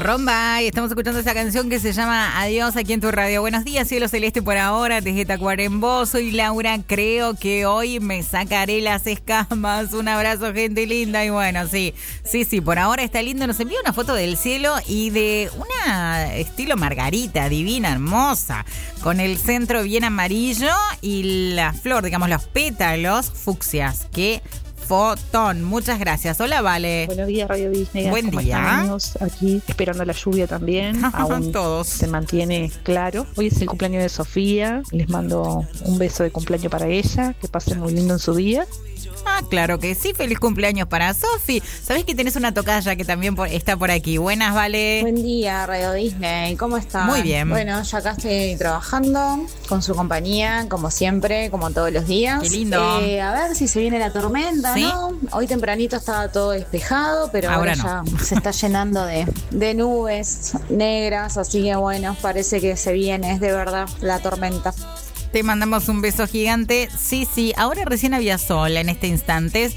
Romba, y estamos escuchando esa canción que se llama Adiós aquí en tu radio. Buenos días, cielo celeste por ahora, desde Tacuarembó. Soy Laura, creo que hoy me sacaré las escamas. Un abrazo, gente linda. Y bueno, sí, por ahora está lindo. Nos envía una foto del cielo y de una estilo margarita, divina, hermosa, con el centro bien amarillo y la flor, digamos, los pétalos fucsias. Qué fotón, muchas gracias. Hola, Vale. Buenos días, Radio Disney. Buen ¿Cómo día. están, amigos? Aquí esperando la lluvia también. Aún Todos. se mantiene claro. Hoy es el cumpleaños de Sofía. Les mando un beso de cumpleaños para ella. Que pasen muy lindo en su día. Ah, claro que sí. Feliz cumpleaños para Sofi. ¿Sabés que tenés una tocaya que también está por aquí? Buenas, Vale. Buen día, Radio Disney. ¿Cómo están? Muy bien. Bueno, ya acá estoy trabajando con su compañía, como siempre, como todos los días. Qué lindo. A ver si se viene la tormenta, ¿Sí? ¿no? Hoy tempranito estaba todo despejado, pero Ahora ahora no. ya se está llenando de nubes negras, así que bueno, parece que se viene, es de verdad, la tormenta. Te mandamos un beso gigante. Sí, ahora recién había sol en este instante,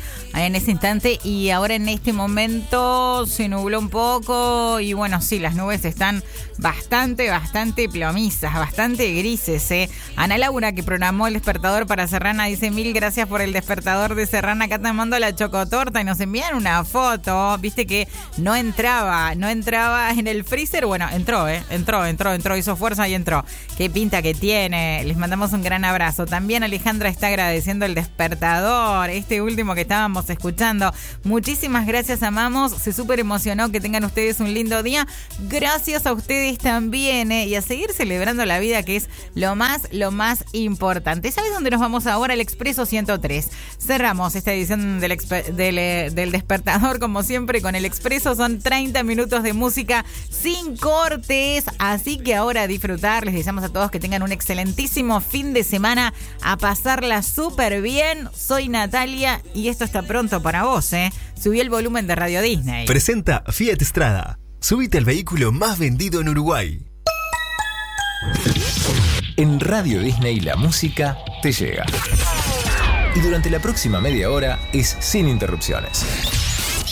y ahora en este momento se nubló un poco y bueno, sí, las nubes están bastante plomizas, bastante grises, ¿eh? Ana Laura, que programó el despertador para Serrana, dice: mil gracias por el despertador de Serrana. Acá te mando la chocotorta y nos envían una foto. Viste que no entraba en el freezer. Bueno, entró, hizo fuerza y entró. Qué pinta que tiene. Les mandamos un gran abrazo. También Alejandra está agradeciendo el despertador, este último que estábamos escuchando. Muchísimas gracias, amamos. Se súper emocionó. Que tengan ustedes un lindo día. Gracias a ustedes también, y a seguir celebrando la vida, que es lo más importante. ¿Sabes dónde nos vamos ahora? El Expreso 103. Cerramos esta edición del despertador, como siempre, con el Expreso. Son 30 minutos de música sin cortes. Así que ahora a disfrutar. Les deseamos a todos que tengan un excelentísimo fin de semana, a pasarla súper bien. Soy Natalia y esto está pronto para vos, ¿eh? Subí el volumen de Radio Disney. Presenta Fiat Strada. Subite al vehículo más vendido en Uruguay. En Radio Disney la música te llega. Y durante la próxima media hora es sin interrupciones.